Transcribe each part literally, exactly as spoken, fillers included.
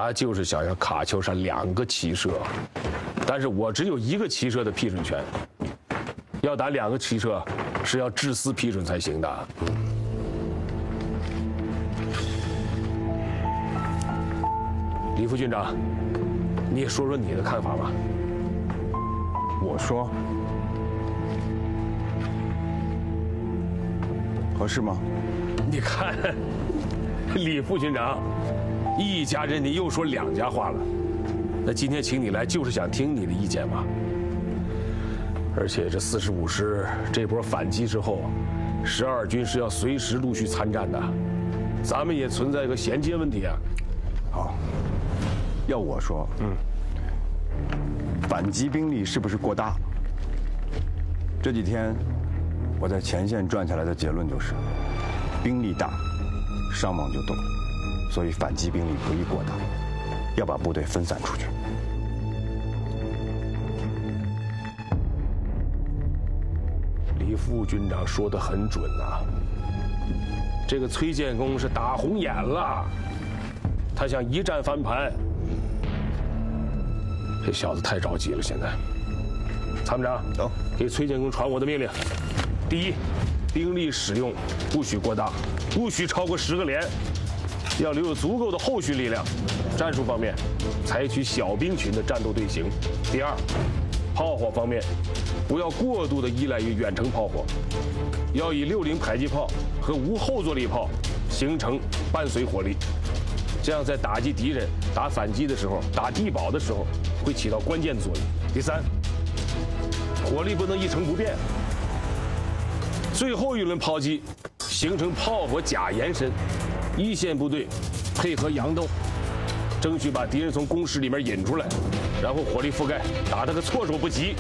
他就是想要卡秋莎两个骑射，但是我只有一个骑射的批准权，要打两个骑射是要致司批准才行的。李副军长，你也说说你的看法吧。 我说，合适吗？ 你看，李副军长，一家人你又说两家话了。那今天请你来就是想听你的意见嘛。而且这四十五师这波反击之后，十二军是要随时陆续参战的，咱们也存在一个衔接问题啊。 好，要我说，嗯，反击兵力是不是过大了？这几天我在前线转下来的结论就是，兵力大，伤亡就多，所以反击兵力不宜过大，要把部队分散出去。 李副军长说得很准呐，这个崔建功是打红眼了，他想一战翻盘。这小子太着急了，现在。参谋长， 走， 给崔建功传我的命令：第一，兵力使用不许过大，不许超过十个连，要留有足够的后续力量。战术方面，采取小兵群的战斗队形。第二，炮火方面，不要过度的依赖于远程炮火，要以六零迫击炮和无后坐力炮形成伴随火力，这样在打击敌人、打反击的时候、打地堡的时候会起到关键的作用。第三，火力不能一成不变。最后一轮炮击形成炮火假延伸，一线部队配合佯斗，争取把敌人从工事里面引出来，然后火力覆盖，打他个措手不及。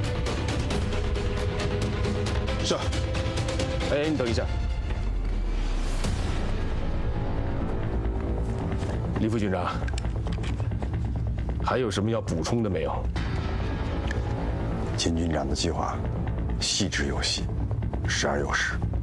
是。哎，你等一下，李副军长，还有什么要补充的没有？ 秦军长的计划细致有细，实而有实。